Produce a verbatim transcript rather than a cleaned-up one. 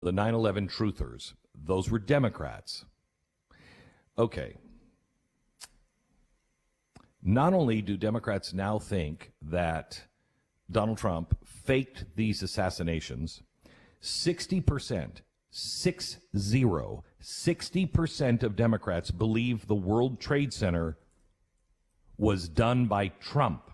the nine eleven truthers, those were Democrats. Okay. Not only do Democrats now think that Donald Trump faked these assassinations, sixty percent, six zero, sixty percent of Democrats believe the World Trade Center was done by Trump.